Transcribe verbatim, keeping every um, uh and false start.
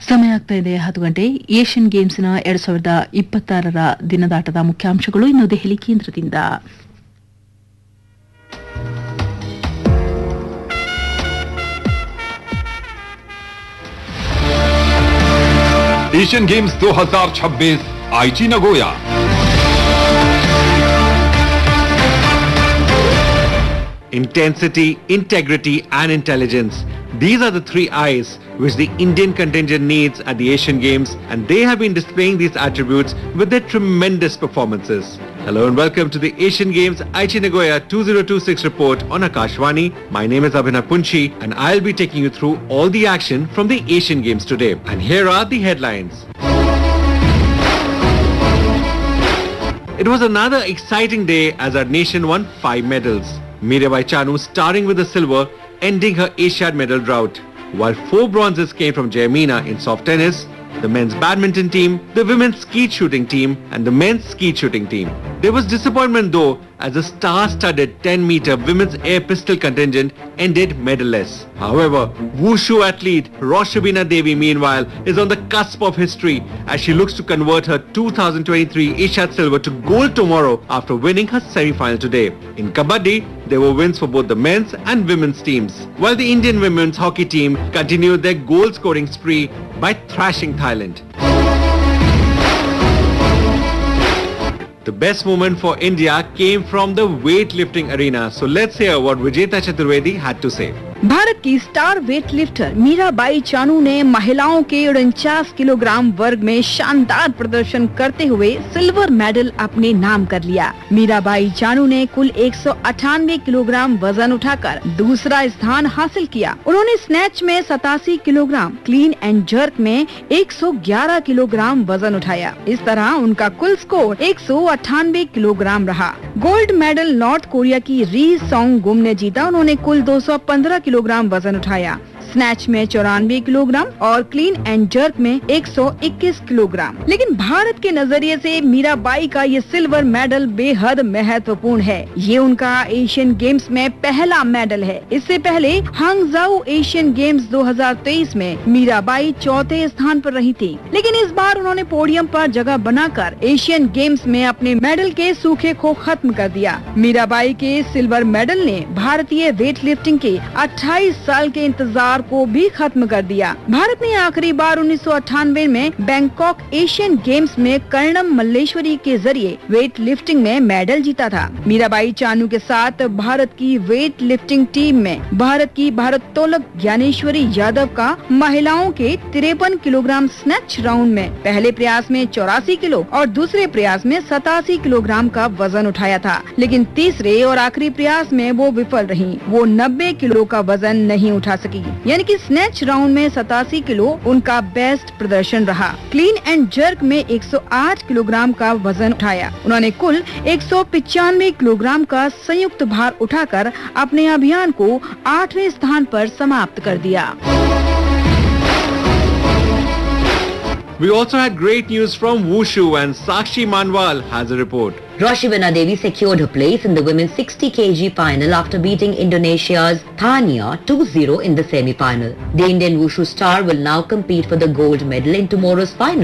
ಸಮಯ ಆಗ್ತಾ ಇದೆ ಹತ್ತು ಗಂಟೆ. ಏಷ್ಯನ್ ಗೇಮ್ಸ್ನ ಎರಡ್ ಸಾವಿರದ ಇಪ್ಪತ್ತಾರರ ದಿನದಾಟದ ಮುಖ್ಯಾಂಶಗಳು ಇನ್ನು ದೆಹಲಿ ಕೇಂದ್ರದಿಂದ. एशियन गेम्स दो हज़ार छब्बीस आईची Nagoya. Intensity, integrity and intelligence. These are the three I's which the Indian contingent needs at the Asian Games, and they have been displaying these attributes with their tremendous performances. Hello and welcome to the Asian Games Aichi Nagoya twenty twenty-six report on Akashvani. My name is Abhinav Punchi and I'll be taking you through all the action from the Asian Games today. And here are the headlines. It was another exciting day as our nation won five medals. Mirabai Chanu starring with the silver, ending her Asiad medal drought, while four bronzes came from Jayamina in soft tennis, the men's badminton team, the women's skeet shooting team and the men's skeet shooting team. There was disappointment though as the star-studded ten meter women's air pistol contingent ended medalless. However, wushu athlete Roshabina Devi meanwhile is on the cusp of history as she looks to convert her two thousand twenty-three Asiad silver to gold tomorrow after winning her semi-final today. In Kabaddi, there were wins for both the men's and women's teams, while the Indian women's hockey team continued their goal-scoring spree by thrashing Thailand. The best moment for India came from the weightlifting arena. So let's hear what Vijeta Chaturvedi had to say. Bharat की star weightlifter Mirabai Chanu ने महिलाओं के उनचास kilogram वर्ग में शानदार प्रदर्शन करते हुए सिल्वर मेडल अपने नाम कर लिया। मीराबाई चानू ने कुल एक सौ अठानवे किलोग्राम वजन उठाकर दूसरा स्थान हासिल किया। उन्होंने स्नैच में सतासी किलोग्राम, क्लीन एंड जर्क में एक सौ ग्यारह किलोग्राम वजन उठाया। इस तरह उनका कुल स्कोर एक सौ अठानवे किलोग्राम रहा। गोल्ड मेडल नॉर्थ कोरिया की री सोंग गुम ने जीता। उन्होंने कुल दो सौ पंद्रह किलोग्राम वजन उठाया। स्नैच में चौरानवे किलोग्राम और क्लीन एंड जर्क में एक सौ इक्कीस किलोग्राम। लेकिन भारत के नजरिए से मीराबाई का ये सिल्वर मेडल बेहद महत्वपूर्ण है। ये उनका एशियन गेम्स में पहला मेडल है। इससे पहले हांगझाऊ एशियन गेम्स दो हज़ार तेईस में मीराबाई चौथे स्थान पर रही थी, लेकिन इस बार उन्होंने पोडियम पर जगह बनाकर एशियन गेम्स में अपने मेडल के सूखे को खत्म कर दिया। मीराबाई के सिल्वर मेडल ने भारतीय वेट लिफ्टिंग के अट्ठाईस साल के इंतजार को भी खत्म कर दिया। भारत ने आखिरी बार उन्नीस सौ अट्ठानवे में बैंकॉक एशियन गेम्स में कर्णम मल्लेश्वरी के जरिए वेट लिफ्टिंग में मेडल जीता था। मीराबाई चानू के साथ भारत की वेट लिफ्टिंग टीम में भारत की भारोत्तोलक ज्ञानेश्वरी यादव का महिलाओं के तिरपन किलोग्राम स्नैच राउंड में पहले प्रयास में चौरासी किलो और दूसरे प्रयास में सतासी किलोग्राम का वजन उठाया था, लेकिन तीसरे और आखिरी प्रयास में वो विफल रही। वो नब्बे किलो का वजन नहीं उठा सकी, यानी कि स्नैच राउंड में सतासी किलो उनका बेस्ट प्रदर्शन रहा। क्लीन एंड जर्क में एक सौ आठ किलोग्राम का वजन उठाया। उन्होंने कुल एक सौ पिचानवे किलोग्राम का संयुक्त भार उठाकर अपने अभियान को आठवें स्थान पर समाप्त कर दिया। We also had great news from Wushu and Sakshi Manwal has a report. Roshabina Devi secured her place in the women's sixty kilogram final after beating Indonesia's Thania two zero in the semi-final. The Indian Wushu star will now compete for the gold medal in tomorrow's final.